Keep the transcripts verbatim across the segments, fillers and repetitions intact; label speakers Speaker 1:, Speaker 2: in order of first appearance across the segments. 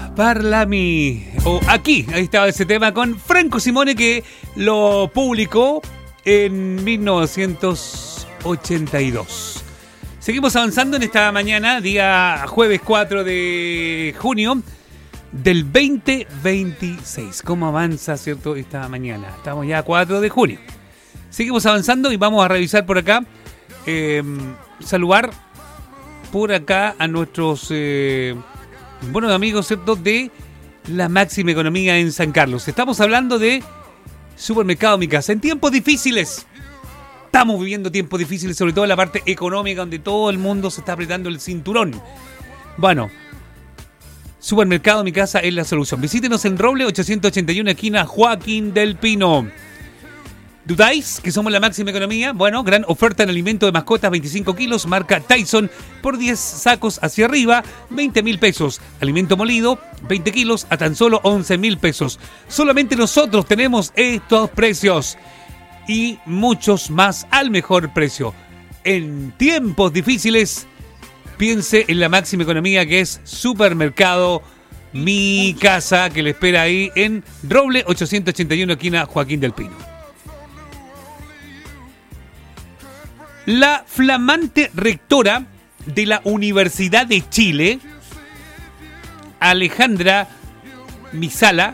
Speaker 1: Parlami. O aquí, ahí estaba ese tema con Franco Simone, que lo publicó en mil novecientos ochenta y dos. Seguimos avanzando en esta mañana, día jueves cuatro de junio del veinte veintiséis. ¿Cómo avanza, cierto, esta mañana? Estamos ya a cuatro de junio. Seguimos avanzando y vamos a revisar por acá, eh, saludar por acá a nuestros eh, buenos amigos, ¿cierto?, de la máxima economía en San Carlos. Estamos hablando de Supermercado Mi Casa. En tiempos difíciles, estamos viviendo tiempos difíciles, sobre todo en la parte económica, donde todo el mundo se está apretando el cinturón. Bueno, Supermercado Mi Casa es la solución. Visítenos en Roble ochocientos ochenta y uno, esquina Joaquín del Pino. ¿Dudáis que somos la máxima economía? Bueno, gran oferta en alimento de mascotas, veinticinco kilos, marca Tyson, por diez sacos hacia arriba, veinte mil pesos. Alimento molido, veinte kilos, a tan solo once mil pesos. Solamente nosotros tenemos estos precios y muchos más al mejor precio. En tiempos difíciles, piense en la máxima economía, que es Supermercado Mi Casa, que le espera ahí en Roble ochocientos ochenta y uno, esquina Joaquín del Pino. La flamante rectora de la Universidad de Chile, Alejandra Misala,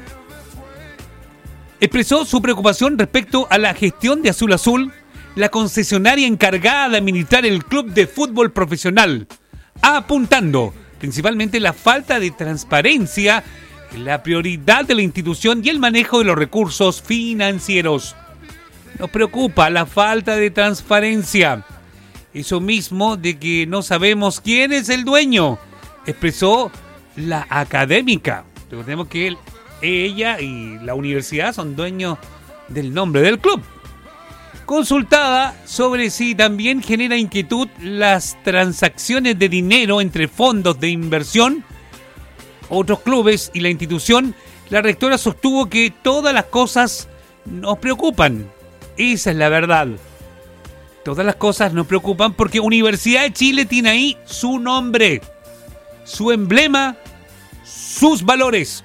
Speaker 1: expresó su preocupación respecto a la gestión de Azul Azul, la concesionaria encargada de administrar el club de fútbol profesional, apuntando principalmente la falta de transparencia, la prioridad de la institución y el manejo de los recursos financieros. Nos preocupa la falta de transparencia. Eso mismo de que no sabemos quién es el dueño, expresó la académica. Recordemos que él, ella y la universidad son dueños del nombre del club. Consultada sobre si también genera inquietud las transacciones de dinero entre fondos de inversión, otros clubes y la institución, la rectora sostuvo que todas las cosas nos preocupan. Esa es la verdad. Todas las cosas nos preocupan porque Universidad de Chile tiene ahí su nombre, su emblema, sus valores.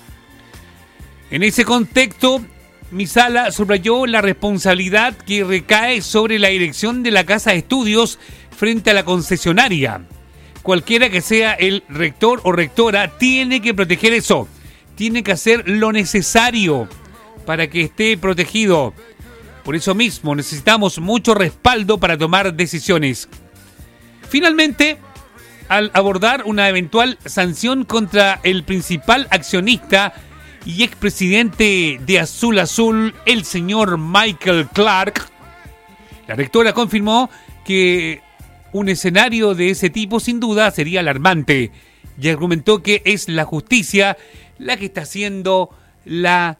Speaker 1: En ese contexto, Misala subrayó la responsabilidad que recae sobre la dirección de la Casa de Estudios frente a la concesionaria. Cualquiera que sea el rector o rectora tiene que proteger eso. Tiene que hacer lo necesario para que esté protegido. Por eso mismo necesitamos mucho respaldo para tomar decisiones. Finalmente, al abordar una eventual sanción contra el principal accionista y expresidente de Azul Azul, el señor Michael Clark, la rectora confirmó que un escenario de ese tipo sin duda sería alarmante y argumentó que es la justicia la que está haciendo la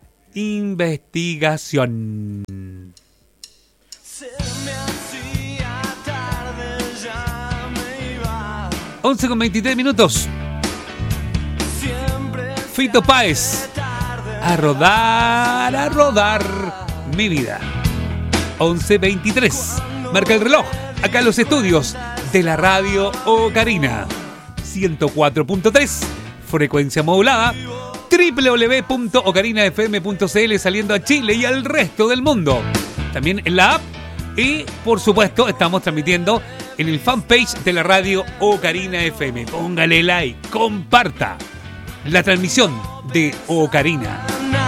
Speaker 1: investigación. once con veintitrés minutos. Fito Páez. A rodar, a rodar mi vida. once veintitrés. Marca el reloj. Acá en los estudios de la radio Ocarina. ciento cuatro punto tres. Frecuencia modulada. doble u doble u doble u punto ocarina f m punto c l, saliendo a Chile y al resto del mundo. También en la app. Y, por supuesto, estamos transmitiendo en el fanpage de la radio Ocarina F M. Póngale like, comparta la transmisión de Ocarina.